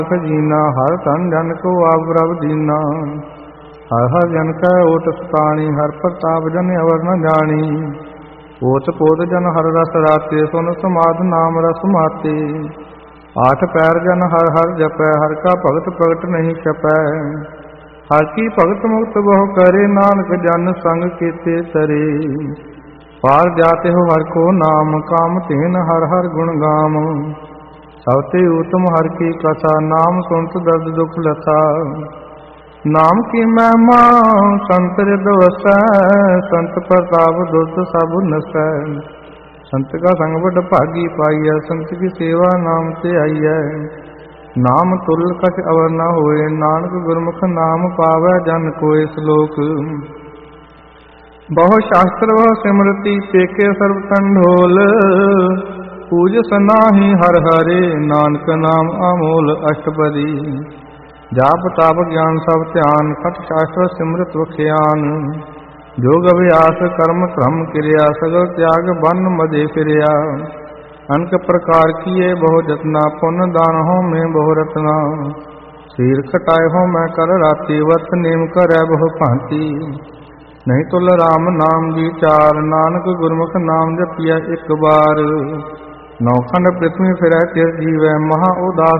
जीना हर तन जन को आप प्रभ दीना। हर हर जन कै ओट सताणी हर प्रताप जन अवर न जानी। ओत पोत जन हर रस राते सुन समाध नाम रस माते। आठ पैर जन हर हर जपै हर का भगत प्रगट नहीं छपै। हर की भगत मुक्त बहु करे नानक जन संग केते तरे। पार जाते हो हर को नाम काम तेन हर हर गुण गाम। सबते उत्तम हर की कथा नाम सुनत दर्द दुख लथा। नाम की महिमा संत हृद वसै संत प्रताप दुष्ट सब नसै। संत का संग बड़ भागी पाइय संत की सेवा नाम ते आइय। नाम तुल कछ अवर न होए नानक गुरमुख नाम पावै जन कोय श्लोक। बहु शास्त्र बहु सिमरति पेखे सर्व कंढोल। पूज सनाहि हर हरे नानक नाम अमोल अष्टपदी। जाप ताप ज्ञान सब ध्यान खट शास्त्र सिमरत वख्यान। जोग अभ्यास कर्म क्रम क्रिया सगल त्याग बन मदे फिरिया। अनक प्रकार किए बहु जतना पुण्य दान हो में बहु रत्ना। सिर खटाए हो मैं कर राती वर्त नेम करे बहु भांति। नहीं तुल राम नाम विचार नानक गुरमुख नाम जपिया एक बार। नौखंड पृथ्वी फिरै तिर जीवै महा उदास